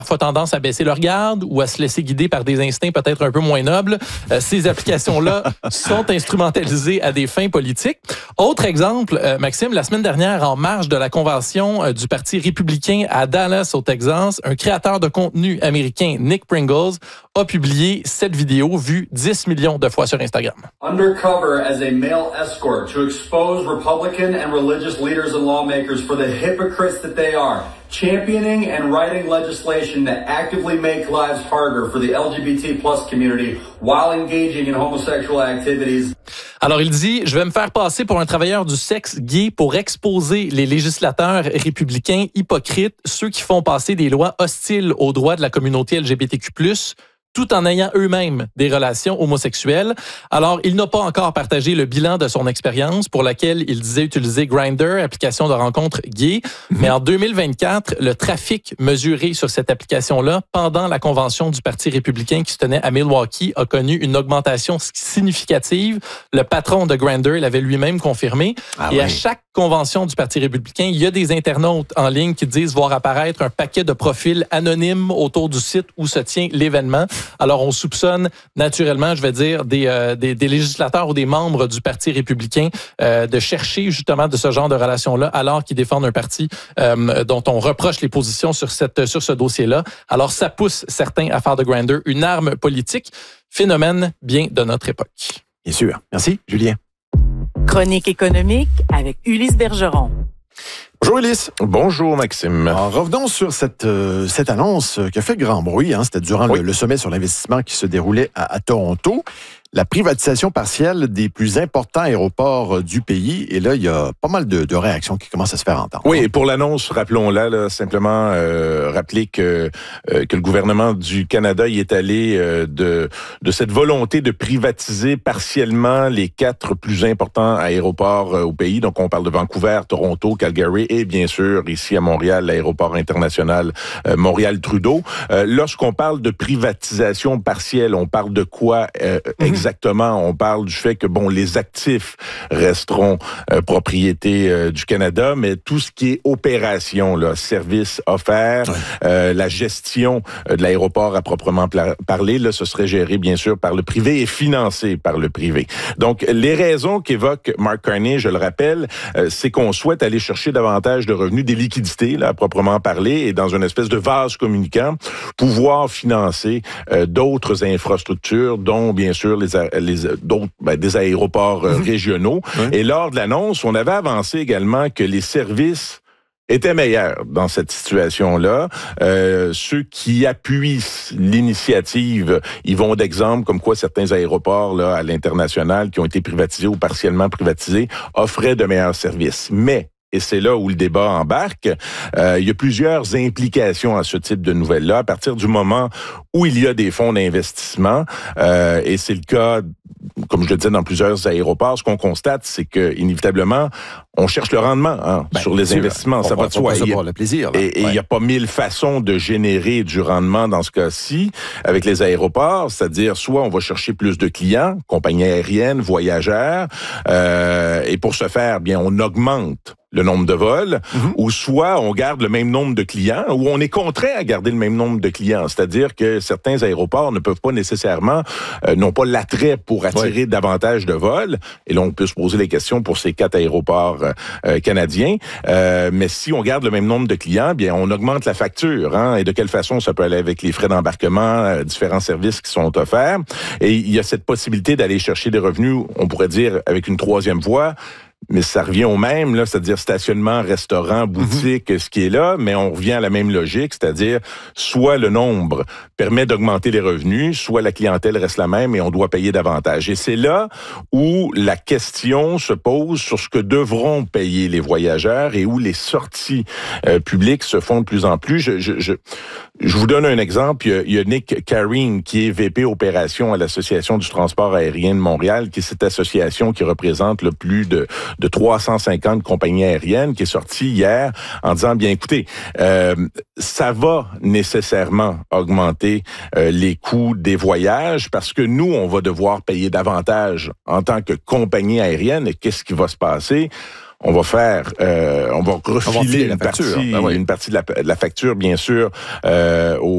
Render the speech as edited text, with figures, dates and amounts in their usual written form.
parfois tendance à baisser leur garde ou à se laisser guider par des instincts peut-être un peu moins nobles. Ces applications-là sont instrumentalisées à des fins politiques. Autre exemple, Maxime, la semaine dernière, en marge de la convention du Parti républicain à Dallas, au Texas, un créateur de contenu américain, Nick Pringles, a publié cette vidéo vue 10 millions de fois sur Instagram. Undercover as a male escort to expose Republican and religious leaders and lawmakers for the hypocrites that they are. Championing and writing legislation that actively make lives harder for the LGBT+ community while engaging in homosexual activities. Alors, il dit, je vais me faire passer pour un travailleur du sexe gay pour exposer les législateurs républicains hypocrites, ceux qui font passer des lois hostiles aux droits de la communauté LGBTQ+, tout en ayant eux-mêmes des relations homosexuelles. Alors, il n'a pas encore partagé le bilan de son expérience pour laquelle il disait utiliser Grindr, application de rencontres gays. Mais en 2024, le trafic mesuré sur cette application-là pendant la convention du Parti républicain qui se tenait à Milwaukee a connu une augmentation significative. Le patron de Grindr l'avait lui-même confirmé. À chaque convention du Parti républicain, il y a des internautes en ligne qui disent voir apparaître un paquet de profils anonymes autour du site où se tient l'événement. Alors, on soupçonne naturellement, je vais dire, des législateurs ou des membres du Parti républicain de chercher justement de ce genre de relations-là alors qu'ils défendent un parti dont on reproche les positions sur ce dossier-là. Alors, ça pousse certains à faire de Grindr une arme politique, phénomène bien de notre époque. Bien sûr. Merci, Julien. Chronique économique avec Ulysse Bergeron. Bonjour Ulysse. Bonjour Maxime. Alors, revenons sur cette annonce qui a fait grand bruit. C'était durant le sommet sur l'investissement qui se déroulait à Toronto. La privatisation partielle des plus importants aéroports du pays. Et là, il y a pas mal de réactions qui commencent à se faire entendre. Oui, et pour l'annonce, rappelons-la, simplement rappeler que le gouvernement du Canada y est allé de cette volonté de privatiser partiellement les 4 plus importants aéroports au pays. Donc, on parle de Vancouver, Toronto, Calgary et bien sûr, ici à Montréal, l'aéroport international Montréal-Trudeau. Lorsqu'on parle de privatisation partielle, on parle de quoi exactement? On parle du fait que, les actifs resteront propriété du Canada, mais tout ce qui est opération, services offerts, la gestion de l'aéroport à proprement parler, là, ce serait géré, bien sûr, par le privé et financé par le privé. Donc, les raisons qu'évoque Mark Carney, je le rappelle, c'est qu'on souhaite aller chercher davantage de revenus, des liquidités, là, à proprement parler, et dans une espèce de vase communicant, pouvoir financer d'autres infrastructures, dont, bien sûr, des aéroports régionaux. Et lors de l'annonce, on avait avancé également que les services étaient meilleurs dans cette situation-là. Ceux qui appuient l'initiative, ils vont d'exemple comme quoi certains aéroports là à l'international qui ont été privatisés ou partiellement privatisés offraient de meilleurs services. Mais et c'est là où le débat embarque. Il y a plusieurs implications à ce type de nouvelles-là. À partir du moment où il y a des fonds d'investissement, et c'est le cas, comme je le disais, dans plusieurs aéroports, ce qu'on constate, c'est que inévitablement, on cherche le rendement sur les investissements. Ça va de soi. Et il n'y a pas 1000 façons de générer du rendement dans ce cas-ci avec les aéroports, c'est-à-dire soit on va chercher plus de clients, compagnies aériennes, voyageurs, et pour ce faire, on augmente le nombre de vols, ou soit on garde le même nombre de clients, ou on est contraint à garder le même nombre de clients. C'est-à-dire que certains aéroports ne peuvent pas nécessairement, n'ont pas l'attrait pour attirer davantage de vols. Et là, on peut se poser les questions pour ces 4 aéroports canadiens. Mais si on garde le même nombre de clients, on augmente la facture. Et de quelle façon ça peut aller avec les frais d'embarquement, différents services qui sont offerts. Et il y a cette possibilité d'aller chercher des revenus, on pourrait dire, avec une 3e voie. Mais ça revient au même, là, c'est-à-dire stationnement, restaurant, boutique, ce qui est là, mais on revient à la même logique, c'est-à-dire soit le nombre permet d'augmenter les revenus, soit la clientèle reste la même et on doit payer davantage. Et c'est là où la question se pose sur ce que devront payer les voyageurs et où les sorties publiques se font de plus en plus. Je vous donne un exemple. Il y a Nick Carring, qui est VP Opération à l'Association du transport aérien de Montréal, qui est cette association qui représente le plus de 350 compagnies aériennes, qui est sorti hier en disant, écoutez, ça va nécessairement augmenter les coûts des voyages parce que nous, on va devoir payer davantage en tant que compagnie aérienne. Et qu'est-ce qui va se passer? On va refiler une partie de la facture, bien sûr,